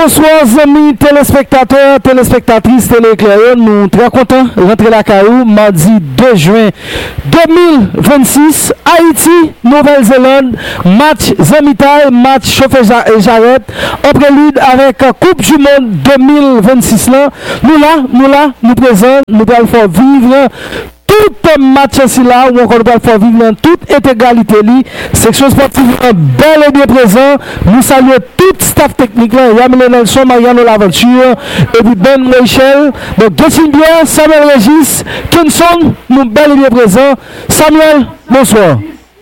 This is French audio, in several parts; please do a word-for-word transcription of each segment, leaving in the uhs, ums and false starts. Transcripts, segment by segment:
Bonsoir amis téléspectateurs, téléspectatrices, télééclaireurs, nous très contents de rentrer la Caillou mardi deux juin deux mille vingt-six, Haïti, Nouvelle-Zélande, match Zamitaï, match Chauffé et Jarret, en prélude avec Coupe du Monde deux mille vingt-six là, nous là, nous là, nous présents, nous allons faire vivre tout match ici là où on va faire vivre en toute intégralité li section sportive bel et bien présent. Nous saluons tout staff technique là, Yamile Nelson, Mariano Laventure et puis Ben Michel, donc Gessine bien, Samuel Régis, Kinson, nous bel et bien présents. Samuel, bonsoir.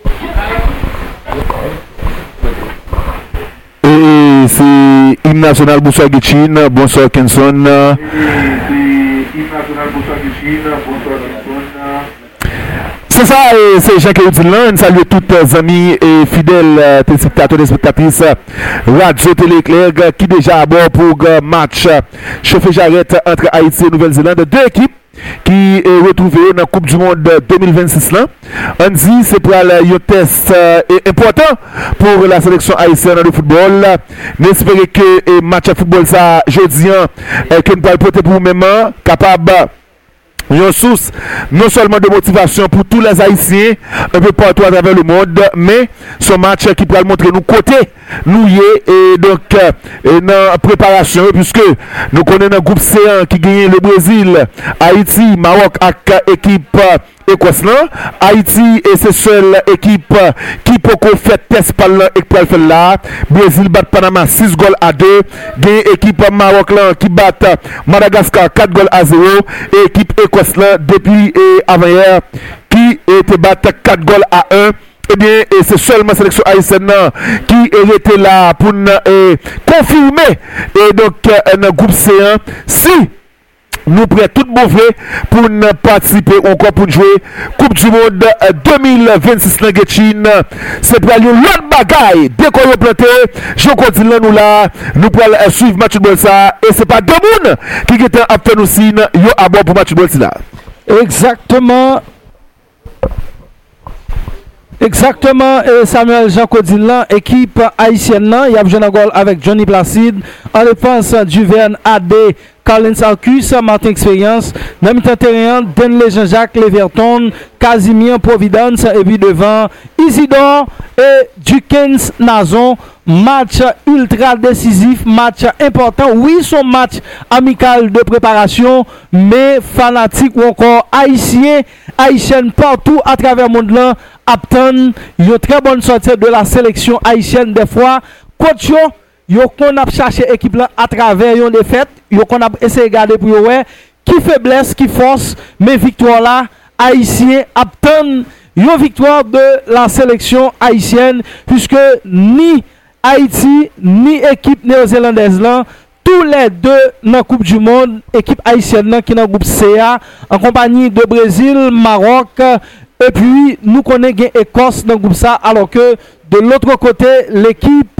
Et c'est hymne national, bonsoir Gessine, bonsoir Kinson. Hymne national, bonsoir Gessine, bonsoir Kinson. C'est ça, c'est Jacques Odilon. Salut tous les amis et fidèles téléspectateurs et spectatrices Radio Télé-Éclair qui déjà à bord pour match Chauffé Jarret entre Haïti et Nouvelle-Zélande. Deux équipes qui est retrouvée dans la Coupe du Monde deux mille vingt-six là. On dit c'est pour un test important pour la sélection haïtienne de football. N'espérez que le match de football ça jeudi que nous pourrons porter pour nous-mêmes capable une source non seulement de motivation pour tous les Haïtiens un peu partout à travers le monde, mais ce match qui pourra montrer nous côté nous y est et donc euh, dans la préparation puisque nous connaissons un groupe C un qui gagne le Brésil, Haïti, Maroc avec équipe Écosse. Haïti et c'est seule équipe qui peut faire test par là et pour faire là. Brésil bat Panama six goals à deux. Gagne équipe Maroc là qui bat Madagascar quatre goals à zéro et équipe Écosse là depuis et avant hier qui était battu quatre goals à un. Eh bien, c'est seulement la sélection haïtienne qui était là pour euh, confirmer et donc euh, un groupe C un si nous prêts tout mauvais pour participer encore pour jouer Coupe du Monde deux mille vingt-six dans Getchine. C'est pour aller l'autre bagaille dès qu'on est planté. Je continue nous là, nous pourrons suivre match de ball ça et c'est pas deux monde qui était après nous signe yo à bord pour match de ball là. Exactement. Exactement, et Samuel Jean Codilan, équipe haïtienne, il y a besoin d'un goal avec Johnny Placide, en défense Duverne A D, Carlin Sarkus, Martin Expérience, dans le terrain, Denle Jean-Jacques Leverton, Casimir Providence, et puis devant Isidore et Dukens Nazon. Match ultra décisif, match important. Oui, son match amical de préparation, mais fanatique ou encore haïtien, haïtienne partout à travers le monde là, attendent une très bonne sortie de la sélection haïtienne des fois. Coach yo, yo qu'on a cherché équipe là à travers une défaite, yo qu'on a essayé de garder pour yo qui faiblesse, qui force, mais victoire là, haïtien attendent une victoire de la sélection haïtienne puisque ni Haïti ni équipe néo-zélandaise là, tous les deux dans la Coupe du Monde, équipe haïtienne là, qui est dans le groupe C A en compagnie de Brésil, Maroc et puis nous connaissons Écosse dans le groupe ça alors que de l'autre côté l'équipe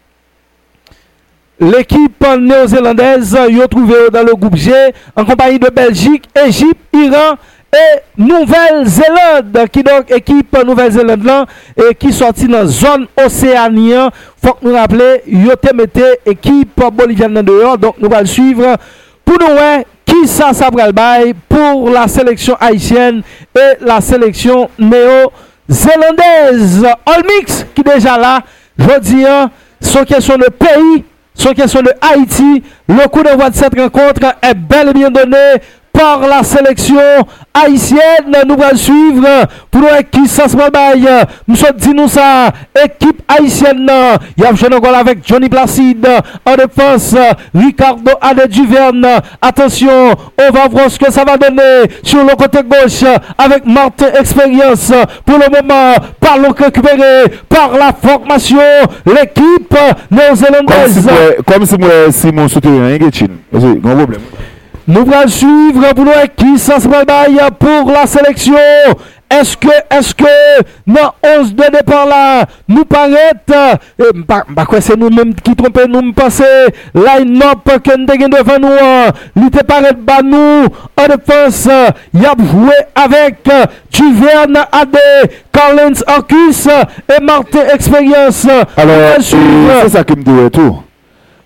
l'équipe néo-zélandaise est trouvée dans le groupe G en compagnie de Belgique, Égypte, Iran et Nouvelle-Zélande qui donc équipe Nouvelle-Zélande là et qui sorti dans zone océanienne. Faut que nous rappeler yo te mette équipe bolivienne dehors donc nous allons suivre pour nous voir qui ça ça pral bail pour la sélection haïtienne et la sélection néo-zélandaise. All mix qui déjà là, je dis sans question de pays, sans question de Haïti, le coup de voix de cette rencontre est bel et bien donné par la sélection haïtienne. Nous allons suivre pour nous qui ça se bail. Nous sommes dit nous ça équipe haïtienne. Il y a un goal avec Johnny Placide en défense. Ricardo Ade Duverne. Attention, on va voir ce que ça va donner sur le côté gauche avec Martin Expérience. Pour le moment, ballon récupéré par la formation l'équipe néo-zélandaise. Comme si moi si mon souterrain Getchine. Parce que grand problème. Nous allons suivre pour nous qui ça se baille pour la sélection. Est-ce que, est-ce que, dans onze de départ là, nous paraît, bah, quoi, c'est nous-mêmes qui trompons, nous penser, line-up que nous avons devant nous, nous te paraît bas nous, en défense, il a joué avec Duverne A D, Carlens Arcus et Martin Expérience. Alors, c'est ça qui me dit tout.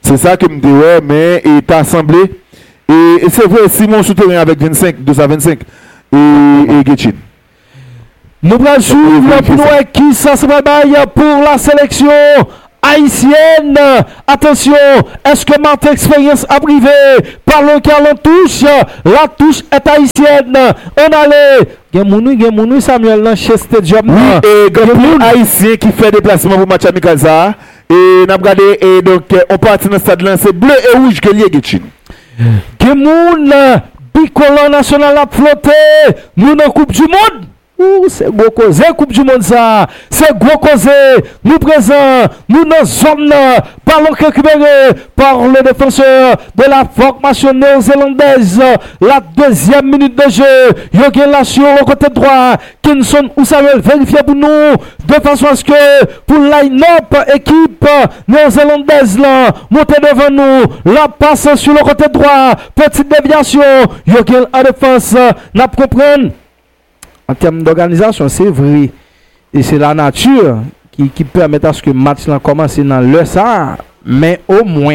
C'est ça que me dit, ouais, mais il est assemblé. Et, et c'est vrai, Simon souterrain avec vingt-cinq, deux cent vingt-cinq et, et Getchin. Nous allons suivre pour nous qui ça se bataille pour la sélection haïtienne. Attention, est-ce que Martin Expérience a privé par le car on touche? La touche est haïtienne. On allait. Gemounou, Gemounou, Samuel, dans chez Stadium. Oui, et Gemounou haïtien qui fait déplacement pour match amical ça. Et nous avons regardé, et donc on partit dans le stade là, c'est bleu et rouge que lié Getchin. Gemoun, bicolore national a flotté. Nous dans la Coupe du Monde. C'est gros cause, Coupe du Monde ça. C'est gros cause. Nous présents, nous dans zone. Ballon récupéré par le défenseur de la formation néo-zélandaise. La deuxième minute de jeu. Yogen là sur le côté droit. Kinson ou Samuel vérifié pour nous. De façon à ce que pour line-up équipe néo-zélandaise là, montez devant nous. La passe sur le côté droit. Petite déviation. Yogen en défense. N'a pas comprendre. En termes d'organisation, c'est vrai. Et c'est la nature qui, qui permet à ce que le match commence dans le ça. Mais au moins,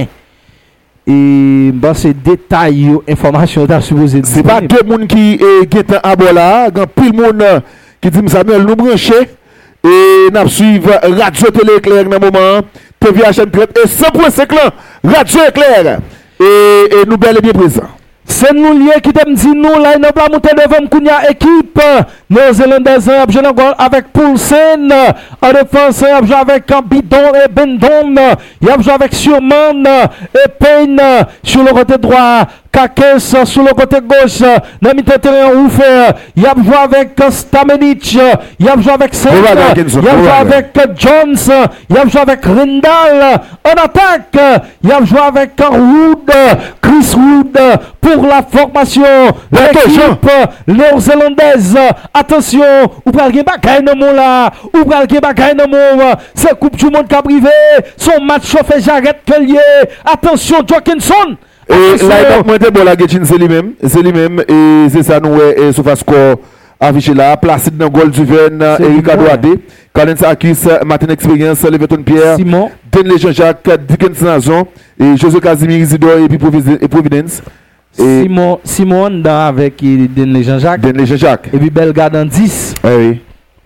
et bon, ces détails, informations, tu supposé dire. C'est pas deux personnes qui sont à bord là. Il y a plus de monde qui dit Samuel, nous brancher. Et nous suivons Radio Télé Éclair dans le moment. T V H M trente et cent point cinq là. Radio Éclair. Et, et nous bel et bien présents. C'est nous liés qui t'aiment dit nous là, nous pas monter devant Kounia équipe néo-zélandaise avec Poulsen en défense, il y a avec Bidon et Bendon, il y a avec Surman et Payne sur le côté droit, Kakes sur le côté gauche, dans le terrain ouvert, il y a joué avec Stamenic, il y a joué avec Saint, il y a joué avec Jones, il y a joué avec Rendal en attaque, il y a joué avec Wood, Chris Wood pour la formation de l'équipe néo-zélandaise. Attention, ou pral gen bagay nan mon là, ou pral gen bagay nan mon, c'est Coupe du Monde qui a privé, son match chauffé j'arrête que lié. Attention, Jokinson. Et là, il y a bon la Getchin, c'est lui-même, c'est lui-même, et c'est ça nous, et sauf à score affiché là, placé dans le goal du Ven, Ricardo Adé, Collins Akis, Martin Expérience, Leveton Pierre, Simon, Denley Jean-Jacques, Dickinson Azon, et José Casimir Isidore, et puis Providence. Et Simon, Simon dans avec Denley Jean-Jacques. Denley Jean-Jacques. Et puis Belga dans dix. Oui, oui.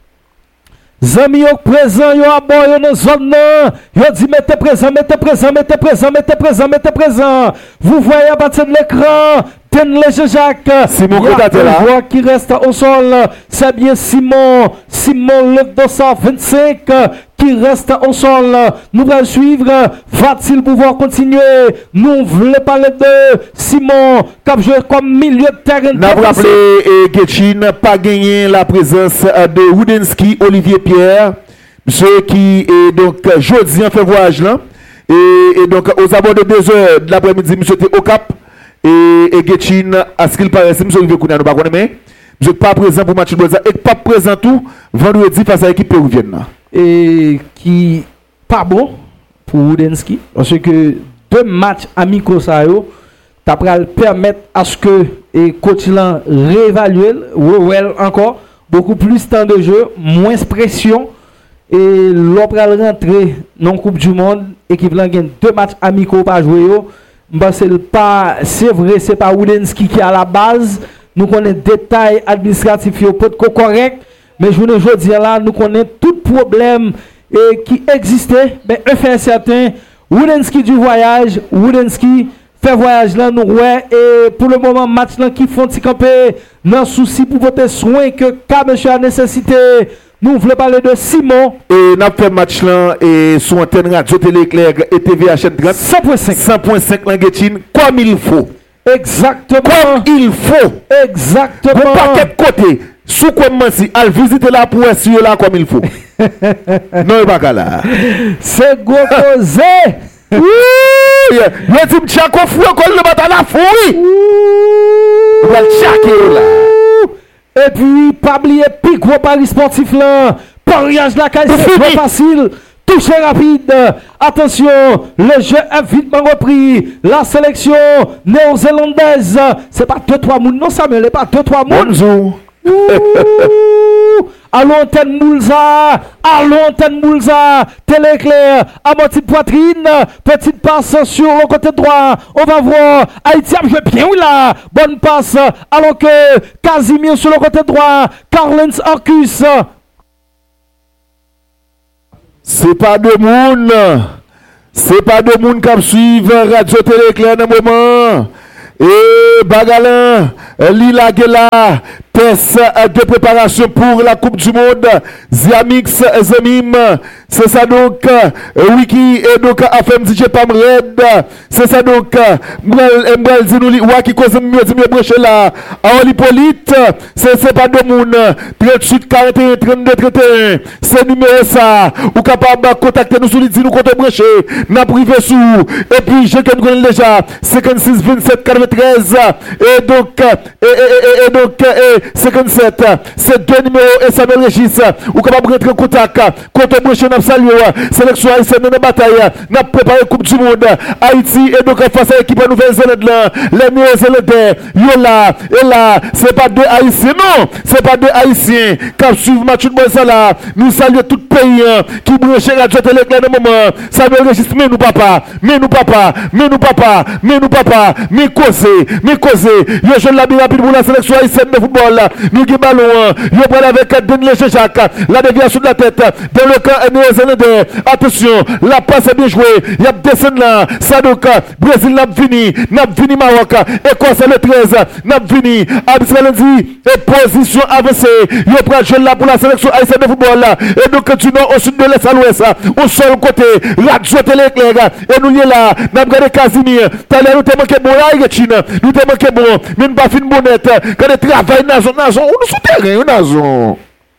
Zami yo présent, yo a bon, yo dans zone nan. Yo dit mettez présent, mettez présent, mettez présent, mettez présent, mettez présent. Vous voyez à partir de l'écran, Denley Jean-Jacques. Simon Kotate là. Voix qui reste au sol, c'est bien Simon. Simon le deux cent vingt-cinq qui reste au sol. Nous allons suivre. Va-t-il pouvoir continuer? Nous voulons parler de Simon, qui a joué comme milieu de terrain. Nous avons rappelé Getchin n'a pas gagné la présence de Woodensky, Olivier Pierre, monsieur qui est donc jeudi en fait voyage là. Et, et donc aux abords de deux heures de l'après-midi, monsieur était au Cap. Et, et Getchin, à ce qu'il paraît, monsieur Olivier Kounia, nous ne pas connaître, mais monsieur pas présent pour match de Bolsa et pas présent tout vendredi face à l'équipe péruvienne. Et qui pas bon pour Woodensky parce que deux matchs amicaux ça yo t'a pral permettre à ce que et coach là réévaluer well encore beaucoup plus temps de jeu, moins pression et l'on pral rentrer dans Coupe du Monde, équipe là gagne deux matchs amicaux pas jouer yo. Bah c'est pas c'est vrai, c'est pas Woodensky qui est à la base. Nous connaissons détails administratifs yo pas correct. Mais je vous dis là, nous connaissons tout problème et qui existait. Mais un fait certain, Woodensky du voyage, Woodensky fait voyage là, nous ouais. Et pour le moment, match là qui font petit camper, non souci pour votre soin que cas monsieur a nécessité. Nous voulons parler de Simon. Et nous avons fait match là et sur antenne Radio Télé Éclair et T V H N trente. cent point cinq. cent point cinq dans Getchin, comme il faut. Exactement. Comme il faut. Exactement. Bon paquet de côté. Sous comment si al visiter là pour essayer là comme il faut. Non, il pas là. C'est gros posé. Oui, le type Tchako fou comme le bataille la fouille. Il va tchaker là. Et puis pas oublier pic gros paris sportif là. Pariage la caisse c'est facile. Touché rapide. Attention, le jeu est vitement repris. La sélection néo-zélandaise, c'est pas deux trois moun non Samuel, c'est pas deux trois moun. Allons, antenne Moulza, allons, antenne Moulza, téléclair, à moitié de poitrine, petite passe sur le côté droit. On va voir, Haïti a joué bien, oui là, bonne passe, alors que Casimir sur le côté droit, Carlens Arcus. C'est pas de monde, c'est pas de monde qui suivent Radio Téléclair dans le moment. Et Bagalin, Lila Gela, test de préparation pour la Coupe du Monde. Ziamix Zemim, c'est ça donc, Wiki et donc A F M D J Pam Red. C'est ça donc, Mbral Zinouli, Waki Kozem mieux, mieux branché là. Aoli Polite, c'est pas de monde. trente-huit, quarante et un, trente-deux, trente et un. C'est numéro ça. Ou capable de contacter nous sur les nous compte branché. N'a privé sous. Et puis, je connais déjà, cinquante-six, vingt-sept, quatre-vingt-treize. Et donc, et, et, et, et donc, et cinquante-sept. C'est deux numéros et Samuel Régis. Ou capable de rentrer en contact. Compte branché, n'a salué. Sélection haïtienne dans la bataille. N'a préparé la Coupe du Monde. Haïti et donc face à l'équipe Nouvelle-Zélande là. Les Néo-Zélandais. Yo là. Et là, c'est pas deux Haïtiens, non. C'est pas deux Haïtiens. Qui suivent match de bon là. Nous saluons tout pays qui branche Radio Téléclair dans le moment. Samuel Régis, mais nous papa. Mais nous papa. Mais nous papa. Mais nous papa. Mais causé. Mais causé. Yo jeune la bien rapide pour la sélection haïtienne de football là. Nous qui ballon. Yo parle avec Denis Jacques. La déviation de la tête. Dans le camp néo-zélandais. Attention. La passe est bien jouée. Il y a descendu là. Sadoka. Brésil n'a fini. N'a fini Maroc. Écosse le treize. N'a fini. Abisralenzi. Et position avancée. Yo prend jeune là pour la sélection haïtienne de football là. Et donc du nord au sud de l'est à l'ouest. Au seul côté. Radio Téléclair. Et nous y est là. N'a regardé Casimir. T'as l'air nous t'es manqué bon là. Nous t'es manqué bon. Même pas fin bonnette. Quand tu travailles dans zone. Dans zone. Ou nous souterrain. Dans zone.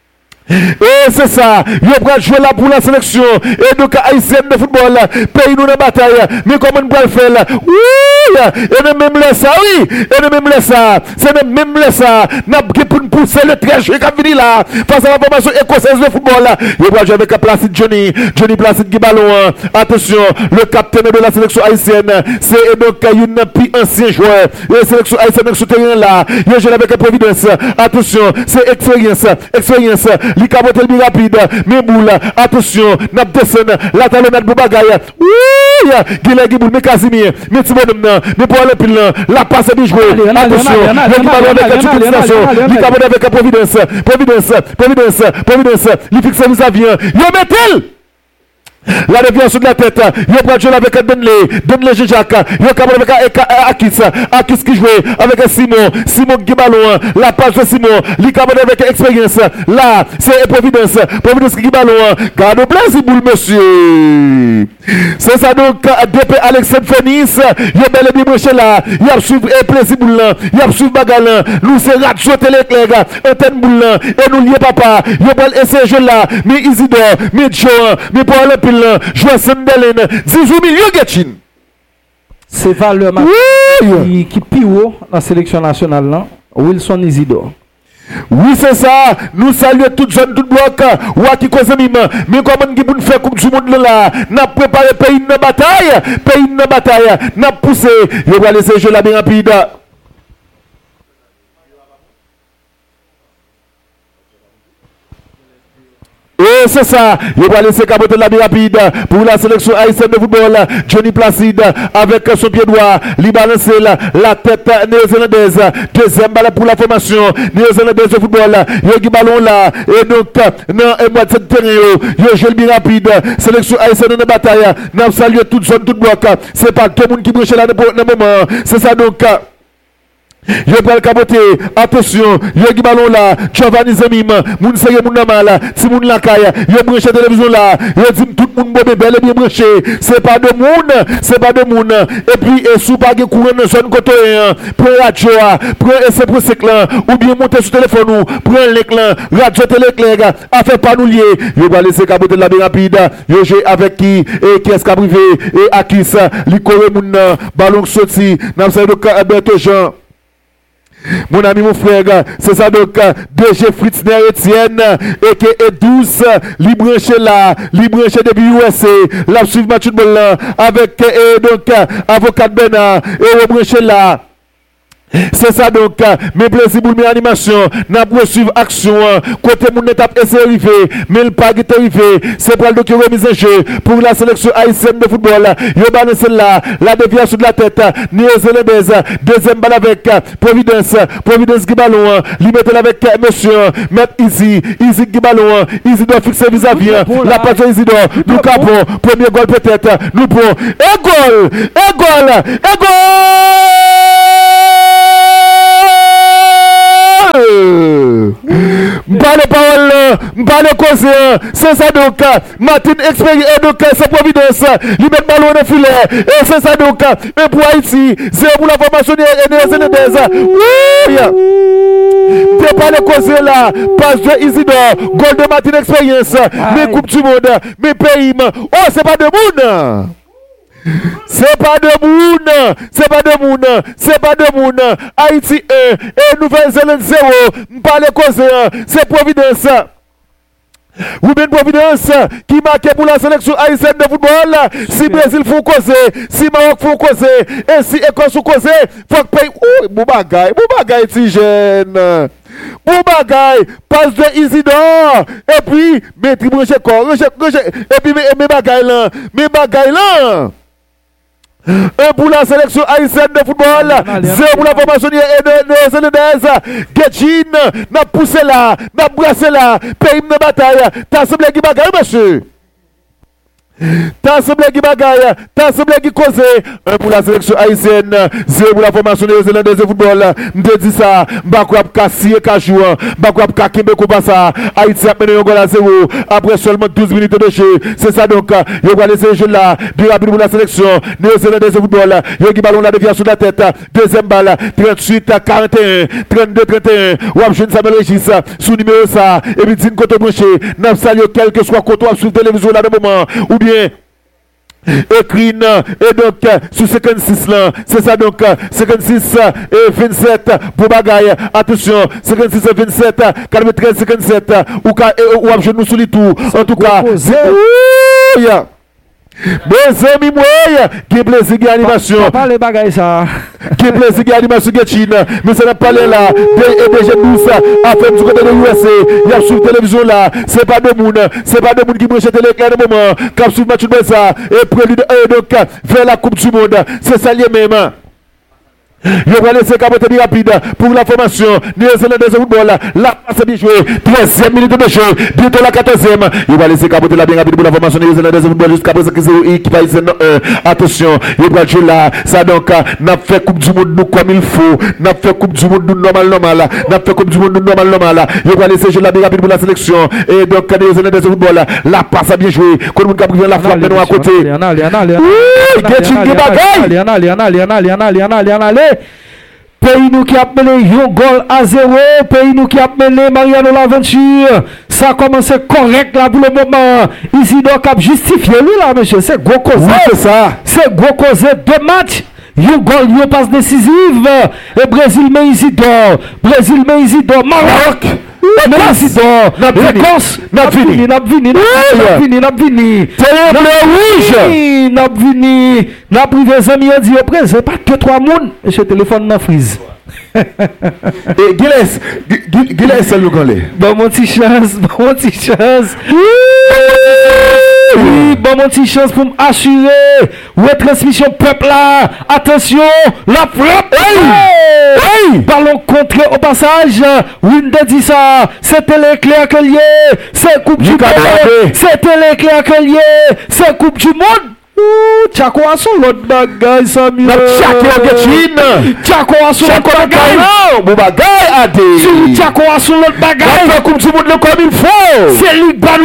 Et c'est ça, il va jouer là pour la sélection. Et donc, haïtienne de football, pays nous dans la bataille. Mais comment on peut le faire? Oui, et ne même laisse ça, oui, et ne même laisse ça. C'est ne même laisse ça. N'a pas pour nous pousser le très joué qui venu là. Face à la formation écossaise de football, il va jouer avec Placide Johnny. Johnny Placide qui ballon. Attention, le capitaine de la sélection haïtienne, c'est donc un plus ancien joueur. Et la sélection haïtienne sur terrain là, il joue avec Providence. Attention, c'est expérience, expérience. Li capote le plus rapide, mais boule, attention, n'a descend, la talonnade pour bagaille. Oui, Guilherme Giboul, mais Casimir, mais Timon, mais pour aller plus loin, la passe est bien jouée. Attention, le ballon avec la utilisation, li capote avec Providence, Providence, Providence, Providence, li fixe les avions. Yo met-il! La déviation de la tête, il prend jouer avec Denley, Denley Jacques, il capable avec Akis, Akis qui joue avec Simon, Simon qui ballon, la passe de Simon, il capable avec expérience. Là, c'est Providence, Providence qui ballon, garde plaisir pour le monsieur. C'est ça donc, D P Alexandre Phoenix, il est bel et bien branché là, il a suivi plaisir pour là, il a suivi bagalin, nous c'est Radio Téléclair, antenne boule et nous lié papa, il va essayer jeu là, mais Isidore, mais Joe, mais pour aller jouer Sandelen, dix-huit millions Getchin. C'est valeur qui qui pio dans la sélection nationale là, Wilson Isidore. Oui, c'est ça. Nous saluons toute zone, tout bloc. Ouaki Kozemim. Mais comment qui peut faire comme tout le monde là? N'a préparé pays de bataille. Pays de bataille. N'a poussé. Il va laisser jouer la bien rapide. Et c'est ça, il va laisser capoter la bien rapide pour la sélection haïtienne de football. Johnny Placide avec son pied droit, il balance la, la tête néo-zélandaise. Deuxième balle pour la formation néo-zélandaise de football. Il y a du ballon là. Et donc, non, et moi, cette terrain, il y a jeu bien rapide. Sélection haïtienne de bataille. Nous saluons toute zone, tout bloc. C'est pas tout le monde qui branche là dans le moment. C'est ça donc. Je vais le capoter. Attention, il y a du ballon là. Giovanni Zemim, moun seye moun namal, si moun lakay, il y a branché télévision là. Il dit tout le monde bébé bel et bien branché. C'est pas de moun, c'est pas de moun. Et puis, et sous pas de courant dans zone côté, prends radio, prends essai pour ce clan, ou bien monter sur téléphone ou, prends l'éclan, radio Téléclair, a fait pas nous lier. Je vais laisser capoter la bien rapide. Je joue avec qui, et qui est-ce qu'a privé, et à qui ça, l'icône moun, ballon sorti, n'a pas de Alberto Jean. Mon ami, mon frère, c'est ça donc, D G Fritzner Etienne, et qui est douce, libranché là, libranché depuis U S A, la suivre match de ball avec, et donc, avocat Bena, et libranché là. C'est ça donc, mes plaisirs pour mes animations, n'a pas suivre action, côté mon étape et c'est arrivé, mais le pas qui est arrivé, c'est pour le document remise en jeu pour la sélection haïtienne de football. Yo balance là, la déviation de la tête, néo-zélandaise, deuxième balle avec Providence, Providence qui ballon, liberté avec monsieur, mettre Easy, Easy qui ballon, Easy doit fixer vis-à-vis, la passe de Easy doit, nous capons, premier goal peut-être, nous prenons, et goal, et goal, et goal! M'pas de parole, m'pas de cause, c'est ça donc, Martin expérience et donc c'est Providence, il met ballon dans le filet, et c'est ça donc, et pour Haïti, c'est pour la formation et néo-zélandaise. Oui! T'es pas de cause là, passe de Isidore, goal de Martin expérience, mais Coupe du Monde, mais pays, oh c'est pas de monde! C'est pas de monde, c'est pas de monde, c'est pas de monde. Haïti un et Nouvelle-Zélande zéro. M'parle cause, c'est Providence. Ruben Providence qui marque pour la sélection haïtienne de football. Si Brésil faut causer, si Maroc faut causer, et si Écosse faut causer, faut que paye. Oh, Boubagaï, Boubagaï, si jeune. Boubagaï, passe de Isidore. Et puis, mettez branché corps, et puis, mes bagailles là, mes bagailles là. Un pour la sélection haïtienne de football, zéro pour la formation néo-zélandaise. Getchin, n'a poussé là, n'a brassé là, pays de bataille. T'as semblé qui bagaille, monsieur? T'as semblé qui bagaille, t'as semblé qui cause. Un pour la sélection haïtienne, zéro pour la formation néo-zélandaise de football. M'te dit ça, m'bakwap kassi et kajou, m'bakwap kakimbe koubasa. Haïti a mené un goal à zéro après seulement douze minutes de jeu. C'est ça donc, yo va laisser le jeu là, du rapide pour la sélection néo-zélandaise de football. Yo qui ballon la déviation de la tête, deuxième balle, trente-huit à quarante et un, trente-deux trente et un. Ou jeune Samuel Régis, sous numéro ça, et puis d'une côté branché, n'a salué quel que soit côté sur la télévision là de moment, ou bien écrit et donc sur cinquante-six là, c'est ça donc cinquante-six et vingt-sept pour bagaille, attention cinquante-six et vingt-sept, quatre-vingt-treize cinquante-sept ou ou nous sous les tout en tout cas yeah. Mes amis, moi, qui plaisir qui animation. Pas les bagailles ça. Qui plaisir qui animation qui Chine. Mais ça n'a pas là. Et déjà douze à faire du côté de l'U S A. Il y a sur la télévision là. C'est pas de monde. C'est pas de monde qui branche télé éclair de moment. Cap sur match de ça. Et prélude donc vers la Coupe du Monde. C'est ça lié même. Il va laisser capoter bien rapide pour la formation néo-zélandaise de football. La passe bien jouée. treizième minute de jeu. Bientôt la quatorzième. Il va laisser capoter la bien rapide pour la formation néo-zélandaise de football jusqu'à présent qui est équipe haïtienne un. Attention, il va jouer là. Ça donc, n'a fait Coupe du Monde nous comme il faut. N'a fait Coupe du Monde nous normal normal. N'a fait Coupe du Monde nous normal normal. Il va laisser jouer la bien rapide pour la sélection. Et donc, néo-zélandaise de football. La passe bien jouée. Quand on a la frappe de nous à côté. Oui, Getchin qui bagaille. Allez, allez, allez, allez, allez, allez. Pays nous qui a mené un goal à zéro. Pays nous qui a mené Mariano Laventure. Ça a commencé correct là pour le moment. Isidore Cap justifié lui là, monsieur. C'est gros cause. Oui, c'est ça. C'est gros cause. Deux matchs. Un goal, une passe décisive. Et Brésil met Isidore. Brésil met Isidore. Maroc. Mais Isidore. L'Écosse. N'a fini. N'a fini. N'a fini. N'a fini. Terrible rouge. N'a fini. N'a pris des amis et dit après, c'est pas que trois monde. Et ce téléphone n'a frise. Et Gilles, Gilles, c'est le gars. Bon, mon petit chance. Bon, mon petit chance. Oui, bon, mon petit chance pour m'assurer. Retransmission peuple là. Attention, la frappe. Hey! Hey! Ballon contré au passage. Winde dit ça. C'était l'éclair que lié. C'est Coupe du Monde. C'était l'éclair que lié. C'est Coupe du Monde. Tchako a son l'autre bagaille, Samuel. Tchako a Getchin. Tchako a son l'autre bagaille. Non, mon bagaille a dit. Tchako a son l'autre bagaille. La Coupe du Monde comme il faut. C'est lui Banou.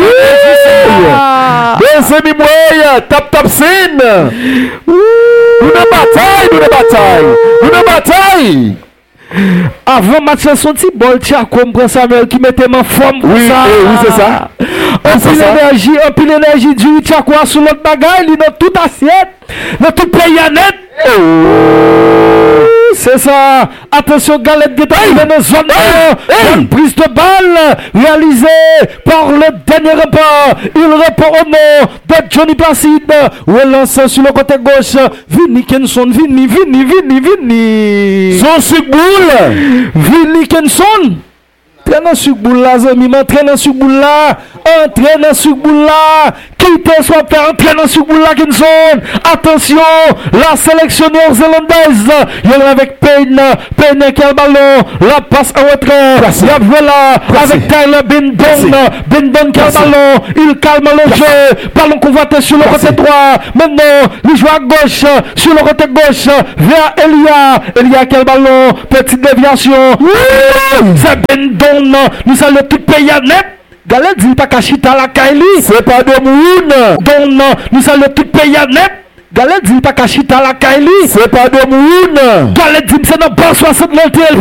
Mes amis, moi, tap tap sin. Nous ne bataille, nous ne bataille. Nous ne bataille. Avant match son petit bol Tchako prend Samuel qui mettait ma forme pour oui, ça. Eh, oui, c'est ça. Un pile d'énergie, un pile d'énergie du Tchako a sur l'autre bagaille, il dans toute assiette, dans tout pays à net. Oh, c'est c'est ça. Attention, Galette qui est arrivé dans la zone. Bonne prise de balle réalisée par le dernier rempart. Il répond au nom de Johnny Placide. Relance sur le côté gauche. Vinny Kenson, Vinny, Vinny, Vinny, Vinny. Son sucboule. Vinny Kenson. Entraîneur sur boule là, zami, entraîneur sur boule là, entraîneur sur boule là, quittez soit faire entraîneur sur boule là, Kinson. Attention, la sélection néo-zélandaise, il est avec Payne, Payne qui a le ballon, la passe en retrait, il a joué là, avec Tyler Bindon, Bindon qui a le ballon, il calme le jeu, ballon convoité sur le côté droit, maintenant, il joue à gauche, sur le côté gauche, vers Elia, Elia qui a le ballon, petite déviation, c'est Bindon. Nous allons tout payer net. Galette dit pas Kachita la Kaili. C'est pas de Moun. Donc nous allons tout payer net. Galette dit pas Kachita la Kaili. C'est pas de Moun. Galette dit c'est dans bon soixante monté.